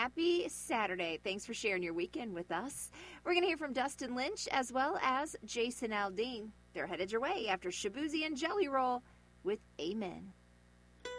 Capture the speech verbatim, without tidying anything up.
happy Saturday. Thanks for sharing your weekend with us. We're going to hear from Dustin Lynch as well as Jason Aldean. They're headed your way after Shabuzi and Jelly Roll with Amen.